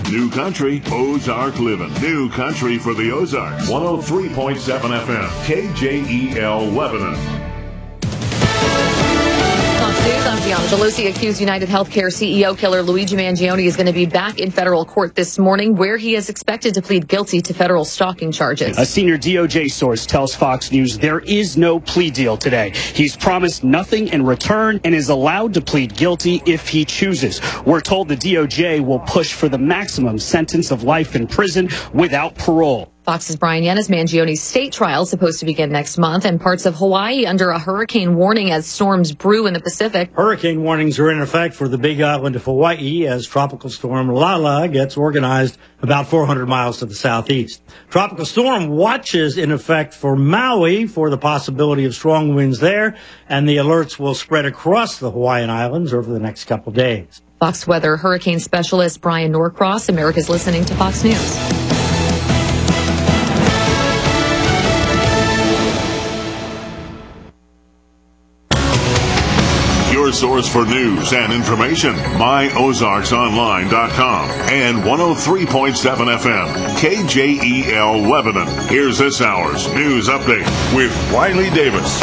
New Country, Ozark Living. New Country for the Ozarks. 103.7 FM, KJEL Lebanon. I'm Gianna Gelosi. Accused United Healthcare CEO killer Luigi Mangione is going to be back in federal court this morning, where he is expected to plead guilty to federal stalking charges. A senior DOJ source tells Fox News there is no plea deal today. He's promised nothing in return and is allowed to plead guilty if he chooses. We're told the DOJ will push for the maximum sentence of life in prison without parole. Fox's Brian Yanes. Mangione's state trial is supposed to begin next month, and parts of Hawaii under a hurricane warning as storms brew in the Pacific. Hurricane warnings are in effect for the Big Island of Hawaii as Tropical Storm Lala gets organized about 400 miles to the southeast. Tropical Storm watches in effect for Maui for the possibility of strong winds there, and the alerts will spread across the Hawaiian Islands over the next couple days. Fox weather hurricane specialist Brian Norcross. America's listening to Fox News. Your source for news and information, myozarksonline.com and 103.7 FM, KJEL Lebanon. Here's this hour's news update with Riley Davis.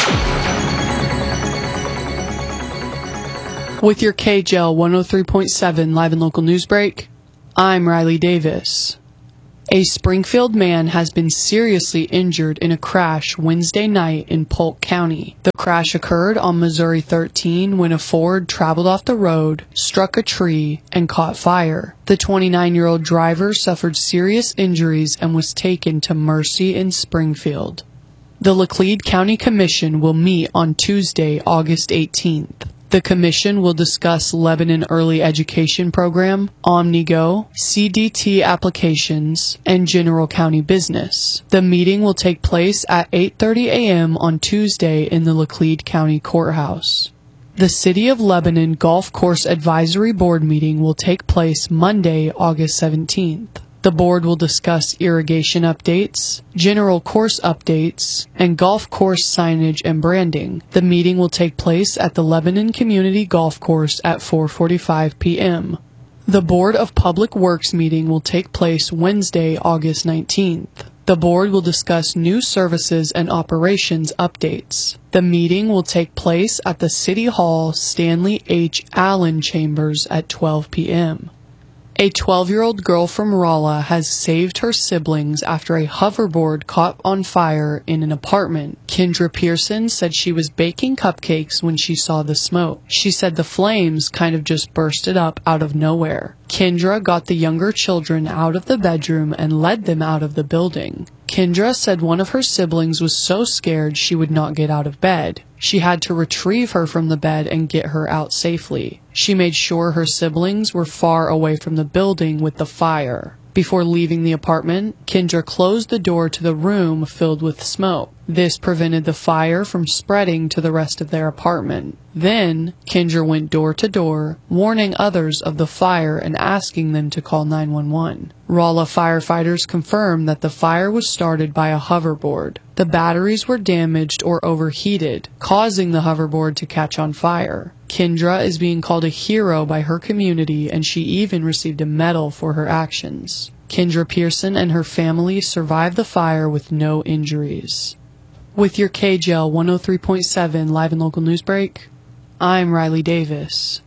With your KJEL 103.7 live and local news break, I'm Riley Davis. A Springfield man has been seriously injured in a crash Wednesday night in Polk County. The crash occurred on Missouri 13 when a Ford traveled off the road, struck a tree, and caught fire. The 29-year-old driver suffered serious injuries and was taken to Mercy in Springfield. The Laclede County Commission will meet on Tuesday, August 18th. The Commission will discuss Lebanon Early Education Program, OmniGo, CDT applications, and general county business. The meeting will take place at 8:30 a.m. on Tuesday in the Laclede County Courthouse. The City of Lebanon Golf Course Advisory Board meeting will take place Monday, August 17th. The board will discuss irrigation updates, general course updates, and golf course signage and branding. The meeting will take place at the Lebanon Community Golf Course at 4:45 p.m. The Board of Public Works meeting will take place Wednesday, August 19th. The board will discuss new services and operations updates. The meeting will take place at the City Hall Stanley H. Allen Chambers at 12 p.m. A 12-year-old girl from Rolla has saved her siblings after a hoverboard caught on fire in an apartment. Kendra Pearson said she was baking cupcakes when she saw the smoke. She said the flames kind of just bursted up out of nowhere. Kendra got the younger children out of the bedroom and led them out of the building. Kendra said one of her siblings was so scared she would not get out of bed. She had to retrieve her from the bed and get her out safely. She made sure her siblings were far away from the building with the fire. Before leaving the apartment, Kendra closed the door to the room filled with smoke. This prevented the fire from spreading to the rest of their apartment. Then, Kendra went door to door, warning others of the fire and asking them to call 911. Rolla firefighters confirmed that the fire was started by a hoverboard. The batteries were damaged or overheated, causing the hoverboard to catch on fire. Kendra is being called a hero by her community, and she even received a medal for her actions. Kendra Pearson and her family survived the fire with no injuries. With your KJEL 103.7 live and local news break, I'm Riley Davis.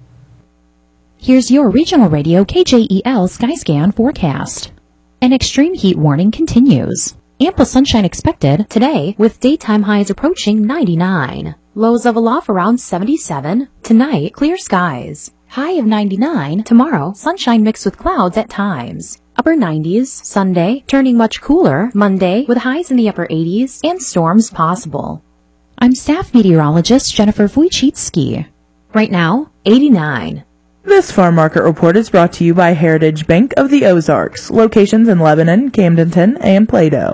Here's your regional radio KJEL Skyscan forecast. An extreme heat warning continues. Ample sunshine expected today with daytime highs approaching 99. Lows level off around 77. Tonight, clear skies. High of 99. Tomorrow, sunshine mixed with clouds at times. Upper 90s. Sunday, turning much cooler. Monday, with highs in the upper 80s and storms possible. I'm staff meteorologist Jennifer Wojcicki. Right now, 89. This farm market report is brought to you by Heritage Bank of the Ozarks. Locations in Lebanon, Camdenton, and Plato.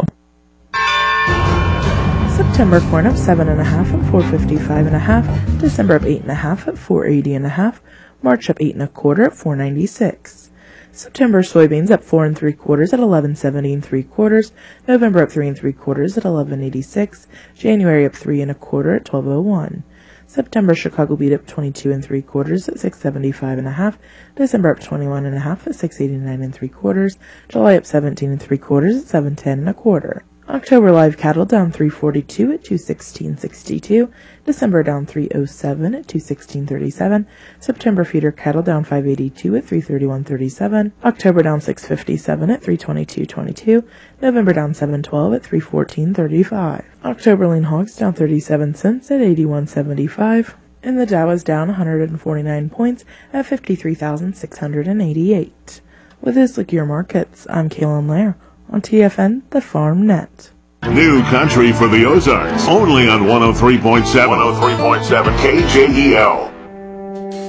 September corn up 7.5 at 455.5. December up 8.5 at 480.5. March up 8 1/4 at 496. September soybeans up 4 3/4 at 11.70 3/4. November up 3 3/4 at 11.86. January up 3 1/4 at 12.01. September Chicago beat up 22 3/4 at 675.5. December up 21.5 at 689 3/4. July up 17 3/4 at 710 1/4. October live cattle down 342 at 216.62. December down 307 at 216.37. September feeder cattle down 582 at 331.37. October down 657 at 322.22. November down 712 at 314.35. October lean hogs down 37 cents at 81.75. And the Dow is down 149 points at 53,688. With this, look at your markets. I'm Kaylin Lair on TFN, the Farm Net. New country for the Ozarks, only on 103.7 KJEL.